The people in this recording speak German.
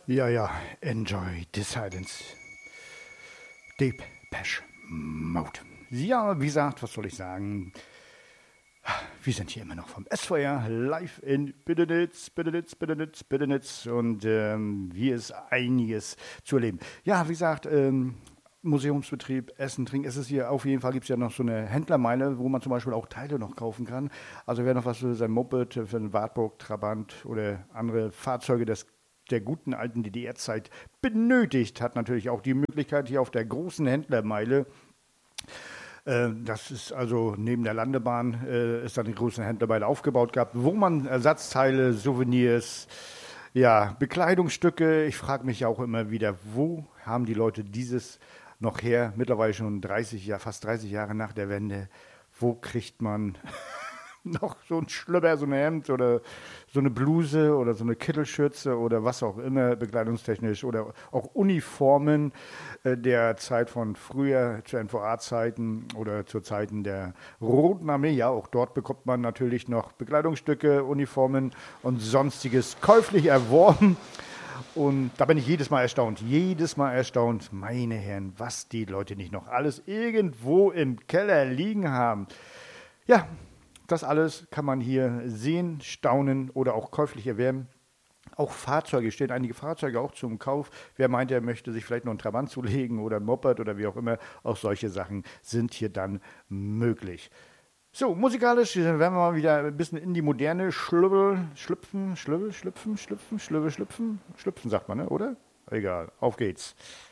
Ja, enjoy the silence. Depeche Mode. Ja, wie gesagt, was soll ich sagen? Wir sind hier immer noch vom SVR live in Biddernitz und hier ist einiges zu erleben. Ja, wie gesagt, Museumsbetrieb, Essen, Trinken. Es ist hier auf jeden Fall, gibt es ja noch so eine Händlermeile, wo man zum Beispiel auch Teile noch kaufen kann. Also wer noch was für sein Moped, für einen Wartburg, Trabant oder andere Fahrzeuge der guten alten DDR-Zeit benötigt, hat natürlich auch die Möglichkeit hier auf der großen Händlermeile. Das ist also neben der Landebahn, ist dann die große Händlermeile aufgebaut gehabt, wo man Ersatzteile, Souvenirs, ja, Bekleidungsstücke, ich frage mich auch immer wieder, wo haben die Leute dieses noch her, mittlerweile schon 30 Jahre, fast 30 Jahre nach der Wende, wo kriegt man noch so ein Schlüpper, so ein Hemd oder so eine Bluse oder so eine Kittelschürze oder was auch immer, bekleidungstechnisch oder auch Uniformen der Zeit von früher, zu NVA-Zeiten oder zu Zeiten der Roten Armee. Ja, auch dort bekommt man natürlich noch Bekleidungsstücke, Uniformen und sonstiges käuflich erworben. Und da bin ich jedes Mal erstaunt, meine Herren, was die Leute nicht noch alles irgendwo im Keller liegen haben. Ja, das alles kann man hier sehen, staunen oder auch käuflich erwerben. Auch Fahrzeuge, stehen einige Fahrzeuge auch zum Kauf. Wer meint, er möchte sich vielleicht noch einen Trabant zulegen oder ein Moped oder wie auch immer, auch solche Sachen sind hier dann möglich. So, musikalisch werden wir mal wieder ein bisschen in die Moderne schlüpfen sagt man, ne, oder? Egal, auf geht's.